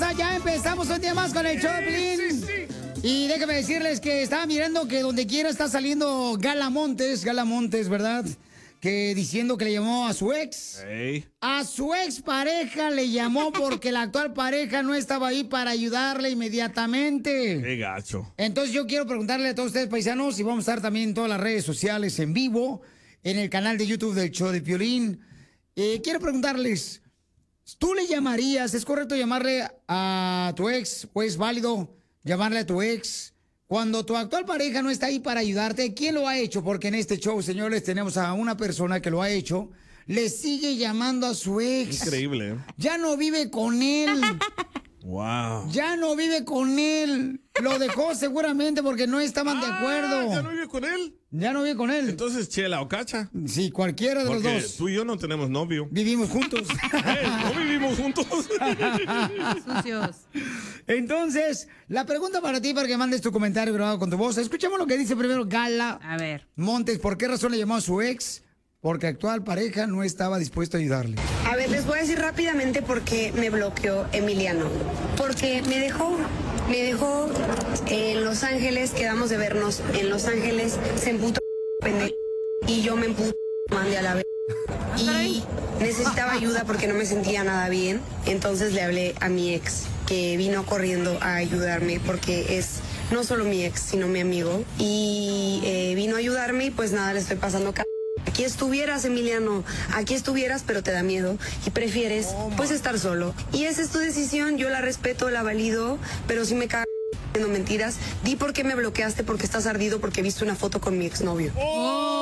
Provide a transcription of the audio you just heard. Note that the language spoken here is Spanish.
hermosa, ya empezamos un día más con el show, Piolín. Y déjenme decirles que estaba mirando que donde quiera está saliendo Gala Montes, ¿verdad? Que diciendo que le llamó a su ex. Hey. A su ex pareja le llamó porque la actual pareja no estaba ahí para ayudarle inmediatamente. Qué gacho. Entonces yo quiero preguntarle a todos ustedes, paisanos, y vamos a estar también en todas las redes sociales en vivo, en el canal de YouTube del show de Piolín. Quiero preguntarles, ¿tú le llamarías, es correcto llamarle a tu ex, o es válido llamarle a tu ex cuando tu actual pareja no está ahí para ayudarte? ¿Quién lo ha hecho? Porque en este show, señores, tenemos a una persona que lo ha hecho. Le sigue llamando a su ex. Increíble, ¿eh? Ya no vive con él. Wow. Ya no vive con él. Lo dejó seguramente porque no estaban de acuerdo. ¿Ya no vive con él? Ya no vive con él. Entonces, Chela o Cacha. Sí, cualquiera de Porque los dos. tú y yo no tenemos novio. Vivimos juntos. No vivimos juntos. Sucios. Entonces, la pregunta para ti, para que mandes tu comentario grabado con tu voz. Escuchemos lo que dice primero Gala A ver. Montes. ¿Por qué razón le llamó a su ex? Porque actual pareja no estaba dispuesto a ayudarle. A ver, les voy a decir rápidamente por qué me bloqueó Emiliano. Porque me dejó en Los Ángeles, quedamos de vernos en Los Ángeles, se emputó pendejo y yo me emputé, mandé a la vez. Y necesitaba ayuda porque no me sentía nada bien. Entonces le hablé a mi ex, que vino corriendo a ayudarme porque es no solo mi ex, sino mi amigo. Y vino a ayudarme y pues nada, le estoy pasando Aquí estuvieras, Emiliano, aquí estuvieras, pero te da miedo y prefieres, pues, estar solo. Y esa es tu decisión, yo la respeto, la valido, pero si me cagas diciendo mentiras, di por qué me bloqueaste, porque estás ardido, porque viste una foto con mi exnovio.